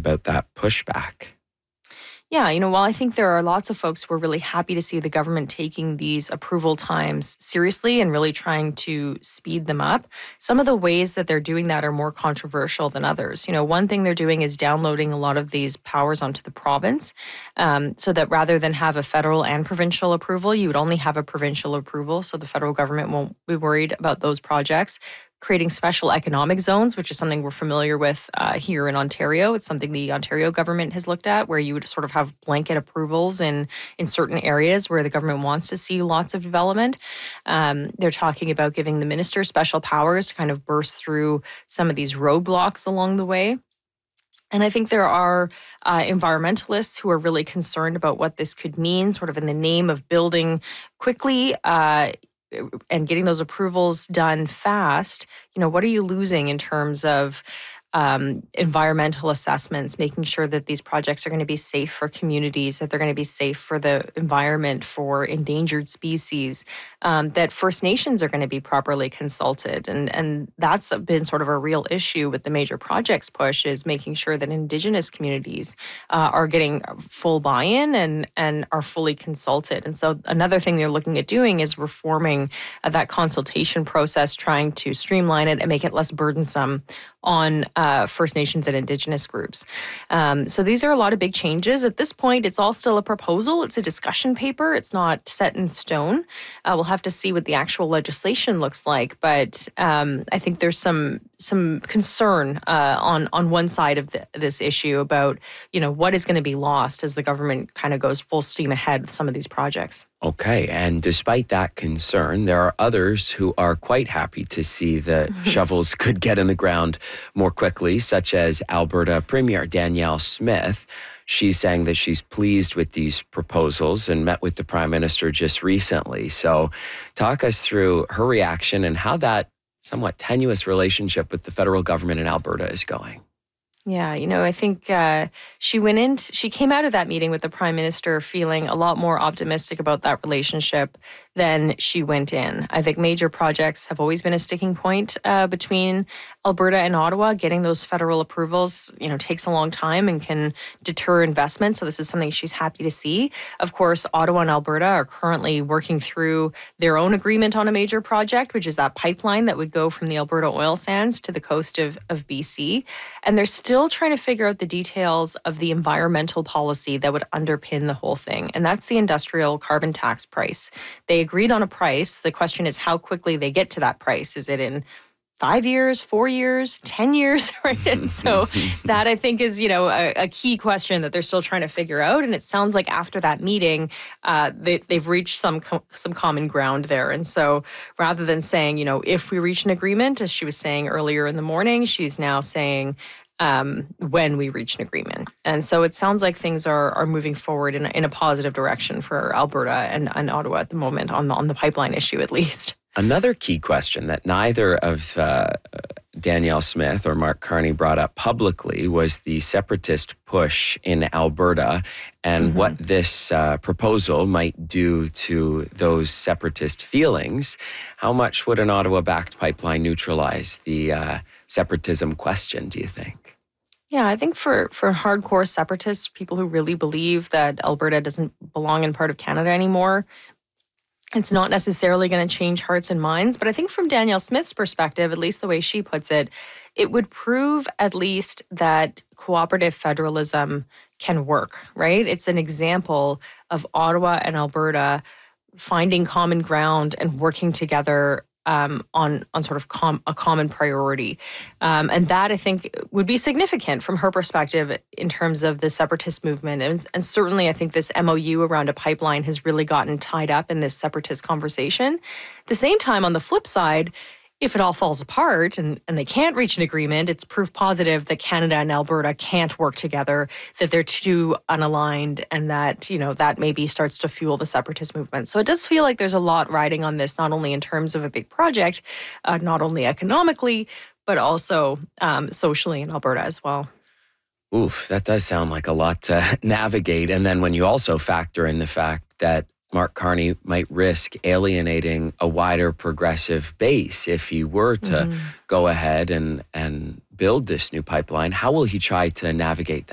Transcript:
about that pushback. Yeah, while I think there are lots of folks who are really happy to see the government taking these approval times seriously and really trying to speed them up, some of the ways that they're doing that are more controversial than others. One thing they're doing is downloading a lot of these powers onto the province, so that rather than have a federal and provincial approval, you would only have a provincial approval. So the federal government won't be worried about those projects. Creating special economic zones, which is something we're familiar with here in Ontario. It's something the Ontario government has looked at, where you would sort of have blanket approvals in certain areas where the government wants to see lots of development. They're talking about giving the minister special powers to kind of burst through some of these roadblocks along the way. And I think there are environmentalists who are really concerned about what this could mean, sort of in the name of building quickly and getting those approvals done fast. What are you losing in terms of environmental assessments, making sure that these projects are going to be safe for communities, that they're going to be safe for the environment, for endangered species, that First Nations are going to be properly consulted. And that's been sort of a real issue with the major projects push, is making sure that Indigenous communities are getting full buy-in and are fully consulted. And so another thing they're looking at doing is reforming that consultation process, trying to streamline it and make it less burdensome on First Nations and Indigenous groups. So these are a lot of big changes. At this point, it's all still a proposal. It's a discussion paper. It's not set in stone. We'll have to see what the actual legislation looks like. But I think there's some concern on one side of this issue about, what is going to be lost as the government kind of goes full steam ahead with some of these projects. Okay, and despite that concern, there are others who are quite happy to see the shovels could get in the ground more quickly, such as Alberta Premier Danielle Smith. She's saying that she's pleased with these proposals and met with the Prime Minister just recently. So talk us through her reaction and how that somewhat tenuous relationship with the federal government in Alberta is going. Yeah, I think she came out of that meeting with the Prime Minister feeling a lot more optimistic about that relationship than she went in. I think major projects have always been a sticking point between Alberta and Ottawa. Getting those federal approvals, takes a long time and can deter investment. So this is something she's happy to see. Of course, Ottawa and Alberta are currently working through their own agreement on a major project, which is that pipeline that would go from the Alberta oil sands to the coast of BC. And they're still trying to figure out the details of the environmental policy that would underpin the whole thing. And that's the industrial carbon tax price. They agreed on a price. The question is how quickly they get to that price. Is it in 5 years, 4 years, 10 years, right? And so that, I think, is, a key question that they're still trying to figure out. And it sounds like after that meeting, they've reached some common ground there. And so rather than saying, if we reach an agreement, as she was saying earlier in the morning, she's now saying when we reach an agreement. And so it sounds like things are moving forward in a positive direction for Alberta and Ottawa at the moment on the pipeline issue, at least. Another key question that neither of Danielle Smith or Mark Carney brought up publicly was the separatist push in Alberta and what this proposal might do to those separatist feelings. How much would an Ottawa-backed pipeline neutralize the separatism question, do you think? Yeah, I think for hardcore separatists, people who really believe that Alberta doesn't belong in part of Canada anymore, it's not necessarily going to change hearts and minds. But I think from Danielle Smith's perspective, at least the way she puts it, it would prove at least that cooperative federalism can work, right? It's an example of Ottawa and Alberta finding common ground and working together on sort of a common priority. And that, I think, would be significant from her perspective in terms of the separatist movement. And certainly, I think this MOU around a pipeline has really gotten tied up in this separatist conversation. At the same time, on the flip side, if it all falls apart and they can't reach an agreement, it's proof positive that Canada and Alberta can't work together, that they're too unaligned, and that, that maybe starts to fuel the separatist movement. So it does feel like there's a lot riding on this, not only in terms of a big project, not only economically, but also socially in Alberta as well. Oof, that does sound like a lot to navigate. And then when you also factor in the fact that Mark Carney might risk alienating a wider progressive base if he were to go ahead and build this new pipeline, how will he try to navigate that?